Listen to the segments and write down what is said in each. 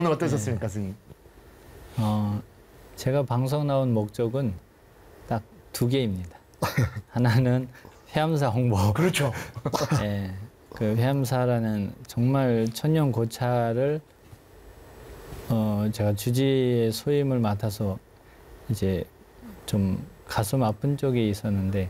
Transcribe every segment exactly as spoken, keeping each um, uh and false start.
오늘 어떠셨습니까, 네. 스님? 어, 제가 방송 나온 목적은 딱 두 개입니다. 하나는 회암사 홍보. 그렇죠. 예, 그 회암사라는 정말 천년 고차를 어, 제가 주지의 소임을 맡아서 이제 좀 가슴 아픈 쪽이 있었는데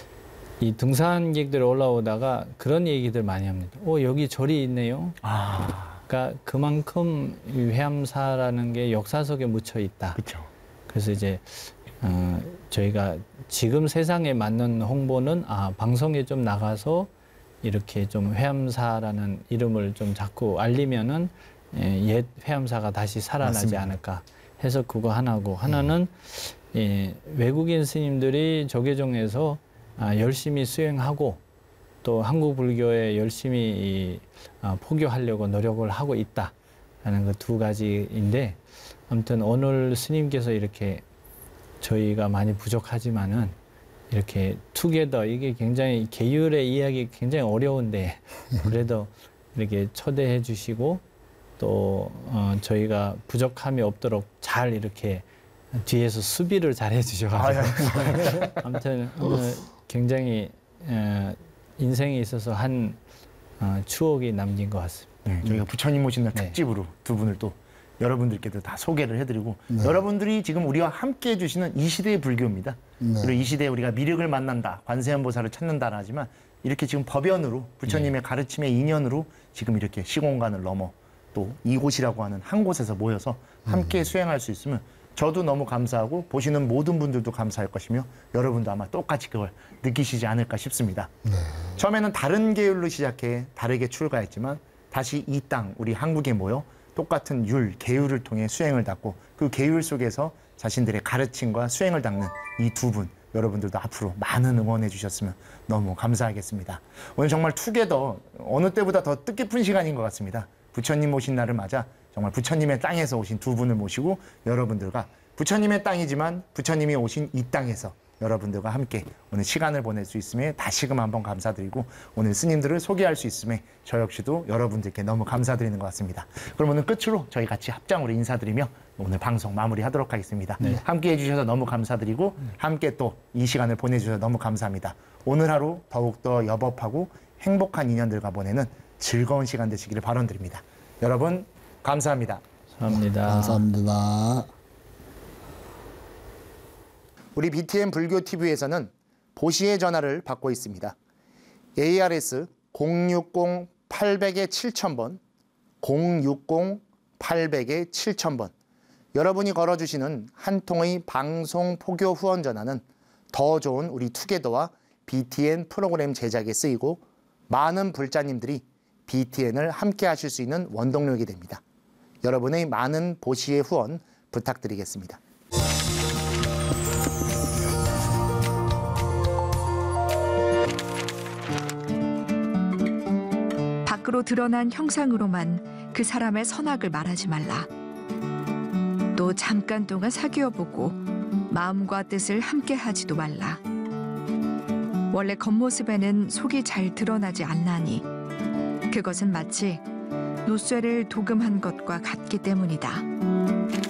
이 등산객들 올라오다가 그런 얘기들 많이 합니다. 어, 여기 절이 있네요. 아. 그러니까 그만큼 이 회암사라는 게 역사 속에 묻혀 있다. 그렇죠. 그래서 이제 어, 저희가 지금 세상에 맞는 홍보는 아, 방송에 좀 나가서 이렇게 좀 회암사라는 이름을 좀 자꾸 알리면은 예, 옛 회암사가 다시 살아나지 맞습니다. 않을까 해서 그거 하나고 하나는 예, 외국인 스님들이 조계종에서 아, 열심히 수행하고 또 한국 불교에 열심히 이, 아, 포교하려고 노력을 하고 있다라는 그 두 가지인데 아무튼 오늘 스님께서 이렇게 저희가 많이 부족하지만은 이렇게 투게더 이게 굉장히 계율의 이야기 굉장히 어려운데 그래도 이렇게 초대해 주시고 또 어, 저희가 부족함이 없도록 잘 이렇게 뒤에서 수비를 잘 해주셔가지고 아무튼 오늘 굉장히 어, 인생에 있어서 한 어, 추억이 남긴 것 같습니다. 네, 저희가 부처님 오신 날 네. 특집으로 두 분을 또 여러분들께도 다 소개를 해드리고 네. 여러분들이 지금 우리와 함께 해주시는 이 시대의 불교입니다. 네. 그리고 이 시대에 우리가 미륵을 만난다, 관세음보살을 찾는다 하지만 이렇게 지금 법연으로 부처님의 네. 가르침의 인연으로 지금 이렇게 시공간을 넘어 또 이곳이라고 하는 한 곳에서 모여서 함께 음. 수행할 수 있으면 저도 너무 감사하고 보시는 모든 분들도 감사할 것이며 여러분도 아마 똑같이 그걸 느끼시지 않을까 싶습니다. 네. 처음에는 다른 계율로 시작해 다르게 출가했지만 다시 이 땅 우리 한국에 모여 똑같은 율, 계율을 통해 수행을 닦고 그 계율 속에서 자신들의 가르침과 수행을 닦는 이 두 분 여러분들도 앞으로 많은 응원해 주셨으면 너무 감사하겠습니다. 오늘 정말 투게더 어느 때보다 더 뜻깊은 시간인 것 같습니다. 부처님 오신 날을 맞아 정말 부처님의 땅에서 오신 두 분을 모시고 여러분들과 부처님의 땅이지만 부처님이 오신 이 땅에서 여러분들과 함께 오늘 시간을 보낼 수 있음에 다시금 한번 감사드리고 오늘 스님들을 소개할 수 있음에 저 역시도 여러분들께 너무 감사드리는 것 같습니다. 그럼 오늘 끝으로 저희 같이 합장으로 인사드리며 오늘 방송 마무리하도록 하겠습니다. 네. 함께 해주셔서 너무 감사드리고 함께 또 이 시간을 보내주셔서 너무 감사합니다. 오늘 하루 더욱더 여법하고 행복한 인연들과 보내는 즐거운 시간 되시기를 바라드립니다. 여러분 감사합니다. 감사합니다. 감사합니다. 우리 비티엠 불교티비에서는 보시의 전화를 받고 있습니다. 에이아르에스 공육공 팔백 칠천 번, 공육공 팔백 칠천 번. 여러분이 걸어주시는 한 통의 방송 포교 후원 전화는 더 좋은 우리 투게더와 비티엔 프로그램 제작에 쓰이고 많은 불자님들이 비티엔을 함께 하실 수 있는 원동력이 됩니다. 여러분의 많은 보시의 후원 부탁드리겠습니다. 밖으로 드러난 형상으로만 그 사람의 선악을 말하지 말라. 또 잠깐 동안 사귀어보고 마음과 뜻을 함께 하지도 말라. 원래 겉모습에는 속이 잘 드러나지 않나니 그것은 마치 노쇠를 도금한 것과 같기 때문이다.